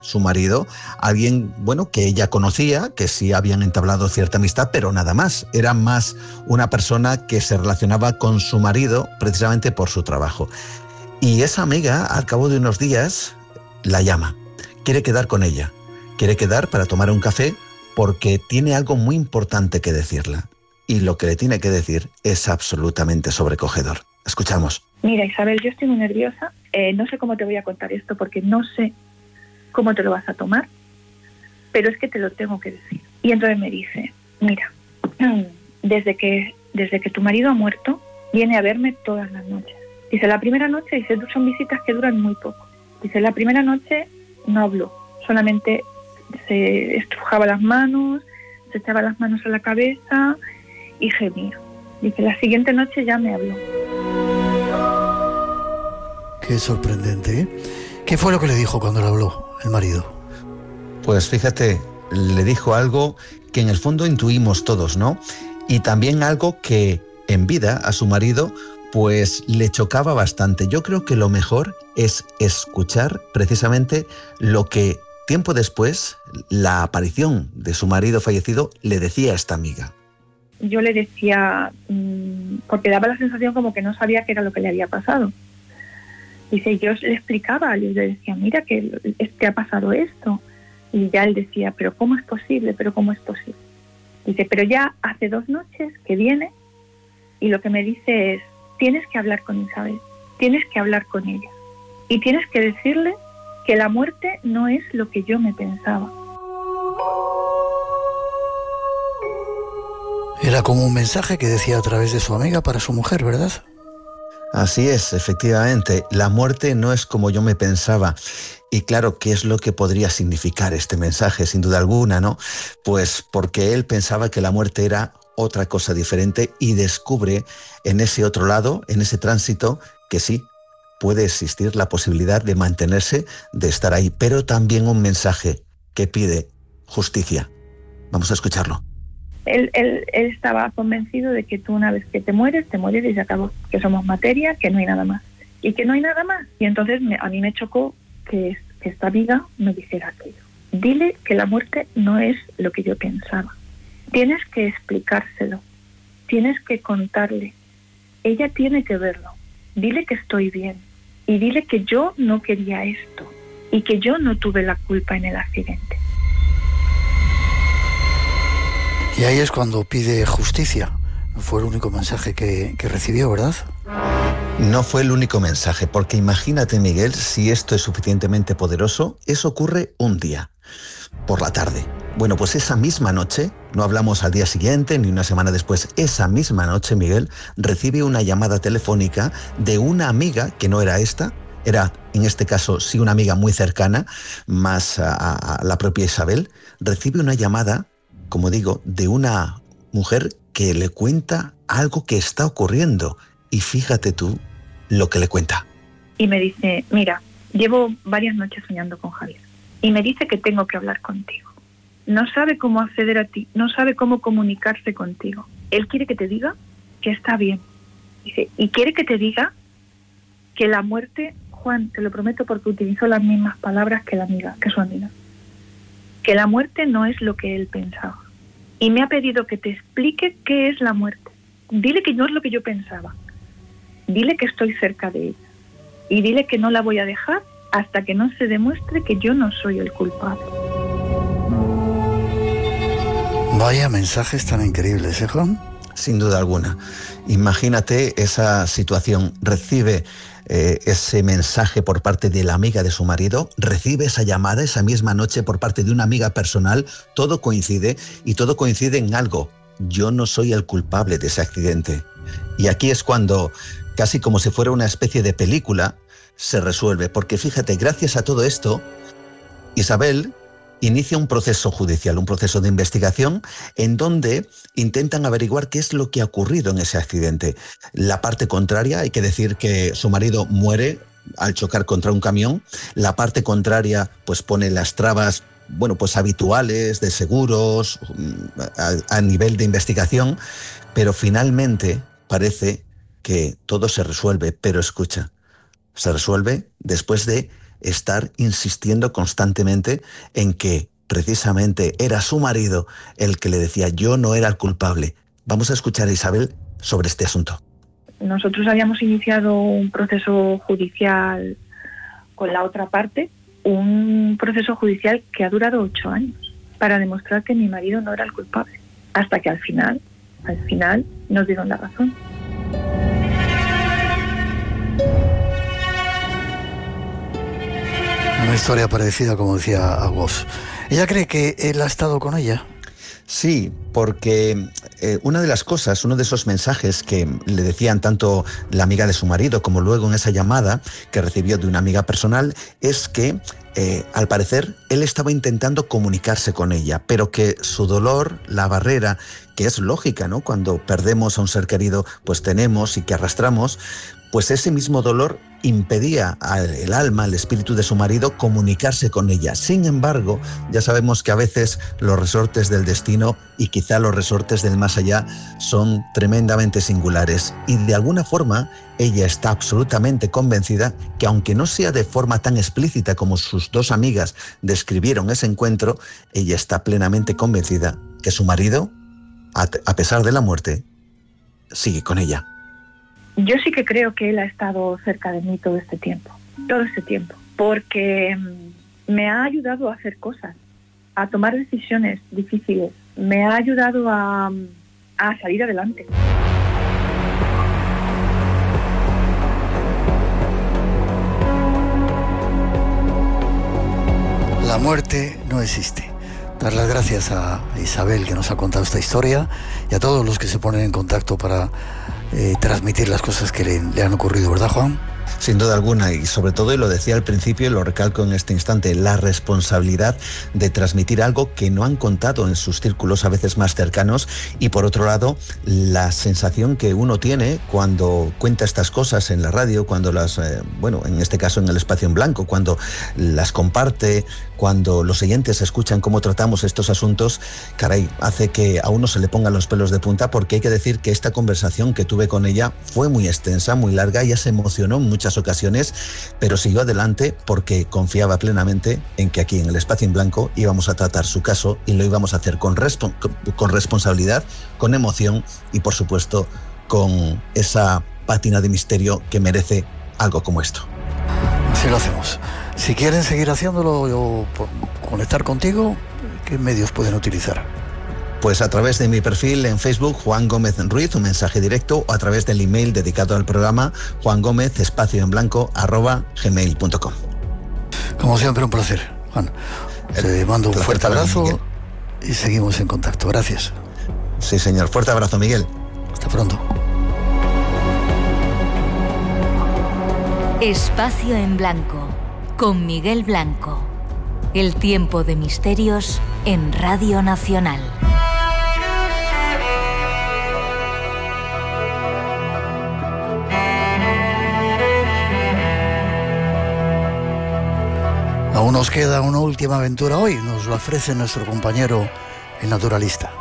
su marido, alguien, bueno, que ella conocía, que sí habían entablado cierta amistad, pero nada más. Era más una persona que se relacionaba con su marido precisamente por su trabajo. Y esa amiga, al cabo de unos días, la llama. Quiere quedar con ella. Quiere quedar para tomar un café porque tiene algo muy importante que decirle. Y lo que le tiene que decir es absolutamente sobrecogedor. Escuchamos. Mira, Isabel, yo estoy muy nerviosa. No sé cómo te voy a contar esto porque no sé cómo te lo vas a tomar, pero es que te lo tengo que decir. Y entonces me dice, mira, desde que tu marido ha muerto, viene a verme todas las noches. Dice, la primera noche, dice, son visitas que duran muy poco. Dice, la primera noche no habló, solamente se estrujaba las manos, se echaba las manos a la cabeza y gemía. Dice, la siguiente noche ya me habló. Qué sorprendente, ¿eh? ¿Qué fue lo que le dijo cuando le habló el marido? Pues fíjate, le dijo algo que en el fondo intuimos todos, ¿no? Y también algo que en vida a su marido pues le chocaba bastante. Yo creo que lo mejor es escuchar precisamente lo que tiempo después la aparición de su marido fallecido le decía a esta amiga. Yo le decía, porque daba la sensación como que no sabía qué era lo que le había pasado. Dice, yo le explicaba, le decía, mira que ha pasado esto. Y ya él decía, pero ¿cómo es posible? ¿Pero cómo es posible? Dice, pero ya hace 2 noches que viene y lo que me dice es, tienes que hablar con Isabel, tienes que hablar con ella. Y tienes que decirle que la muerte no es lo que yo me pensaba. Era como un mensaje que decía a través de su amiga para su mujer, ¿verdad? Así es, efectivamente, la muerte no es como yo me pensaba. Y claro, ¿qué es lo que podría significar este mensaje? Sin duda alguna, ¿no? Pues porque él pensaba que la muerte era otra cosa diferente y descubre en ese otro lado, en ese tránsito, que sí, puede existir la posibilidad de mantenerse, de estar ahí, pero también un mensaje que pide justicia. Vamos a escucharlo. Él estaba convencido de que tú una vez que te mueres y se acabó, que somos materia, que no hay nada más. Y que no hay nada más. Y entonces a mí me chocó que esta amiga me dijera aquello. Dile que la muerte no es lo que yo pensaba. Tienes que explicárselo. Tienes que contarle. Ella tiene que verlo. Dile que estoy bien. Y dile que yo no quería esto. Y que yo no tuve la culpa en el accidente. Y ahí es cuando pide justicia. No fue el único mensaje que recibió, ¿verdad? No fue el único mensaje, porque imagínate, Miguel, si esto es suficientemente poderoso, eso ocurre un día, por la tarde. Bueno, pues esa misma noche, no hablamos al día siguiente ni una semana después, esa misma noche, Miguel recibe una llamada telefónica de una amiga, que no era esta, era en este caso sí una amiga muy cercana, más a la propia Isabel, recibe una llamada, como digo, de una mujer que le cuenta algo que está ocurriendo. Y fíjate tú lo que le cuenta. Y me dice, mira, llevo varias noches soñando con Javier. Y me dice que tengo que hablar contigo. No sabe cómo acceder a ti, no sabe cómo comunicarse contigo. Él quiere que te diga que está bien. Dice, y quiere que te diga que la muerte, Juan, te lo prometo porque utilizó las mismas palabras que su amiga. Que la muerte no es lo que él pensaba. Y me ha pedido que te explique qué es la muerte. Dile que no es lo que yo pensaba. Dile que estoy cerca de ella. Y dile que no la voy a dejar hasta que no se demuestre que yo no soy el culpable. Vaya mensajes tan increíbles, ¿eh, Juan? Sin duda alguna. Imagínate esa situación. Recibe ese mensaje por parte de la amiga de su marido, recibe esa llamada esa misma noche por parte de una amiga personal, todo coincide y todo coincide en algo. Yo no soy el culpable de ese accidente. Y aquí es cuando, casi como si fuera una especie de película, se resuelve. Porque fíjate, gracias a todo esto, Isabel inicia un proceso judicial, un proceso de investigación en donde intentan averiguar qué es lo que ha ocurrido en ese accidente. La parte contraria, hay que decir que su marido muere al chocar contra un camión. La parte contraria pues pone las trabas, bueno, pues habituales de seguros a nivel de investigación, pero finalmente parece que todo se resuelve. Pero escucha, se resuelve después de estar insistiendo constantemente en que precisamente era su marido el que le decía yo no era el culpable. Vamos a escuchar a Isabel sobre este asunto. Nosotros habíamos iniciado un proceso judicial con la otra parte, un proceso judicial que ha durado 8 años para demostrar que mi marido no era el culpable, hasta que al final nos dieron la razón. Una historia parecida, como decía Agos. ¿Ella cree que él ha estado con ella? Sí, porque una de las cosas, uno de esos mensajes que le decían tanto la amiga de su marido como luego en esa llamada que recibió de una amiga personal, es que al parecer él estaba intentando comunicarse con ella, pero que su dolor, la barrera, que es lógica, ¿no? Cuando perdemos a un ser querido, pues tenemos y que arrastramos, pues ese mismo dolor impedía al alma, al espíritu de su marido, comunicarse con ella. Sin embargo, ya sabemos que a veces los resortes del destino y quizá los resortes del más allá son tremendamente singulares. Y de alguna forma, ella está absolutamente convencida que aunque no sea de forma tan explícita como sus dos amigas describieron ese encuentro, ella está plenamente convencida que su marido, a pesar de la muerte, sigue con ella. Yo sí que creo que él ha estado cerca de mí todo este tiempo, porque me ha ayudado a hacer cosas, a tomar decisiones difíciles, me ha ayudado a salir adelante. La muerte no existe. Dar las gracias a Isabel, que nos ha contado esta historia, y a todos los que se ponen en contacto para transmitir las cosas que le han ocurrido, ¿verdad, Juan? Sin duda alguna, y sobre todo, y lo decía al principio y lo recalco en este instante, la responsabilidad de transmitir algo que no han contado en sus círculos a veces más cercanos, y por otro lado, la sensación que uno tiene cuando cuenta estas cosas en la radio, cuando las, en este caso en el Espacio en Blanco, cuando las comparte, cuando los oyentes escuchan cómo tratamos estos asuntos, caray, hace que a uno se le pongan los pelos de punta, porque hay que decir que esta conversación que tuve con ella fue muy extensa, muy larga, ella se emocionó en muchas ocasiones, pero siguió adelante porque confiaba plenamente en que aquí en el Espacio en Blanco íbamos a tratar su caso y lo íbamos a hacer con responsabilidad, con emoción y por supuesto con esa pátina de misterio que merece algo como esto. Así lo hacemos. Si quieren seguir haciéndolo o conectar contigo, ¿qué medios pueden utilizar? Pues a través de mi perfil en Facebook, Juan Gómez Ruiz, un mensaje directo, o a través del email dedicado al programa, juangomez_espacioenblanco@gmail.com. Como siempre, un placer, Juan. Te mando un fuerte abrazo y seguimos en contacto. Gracias. Sí, señor. Fuerte abrazo, Miguel. Hasta pronto. Espacio en Blanco, con Miguel Blanco. El tiempo de misterios en Radio Nacional. Aún nos queda una última aventura hoy, nos lo ofrece nuestro compañero el naturalista.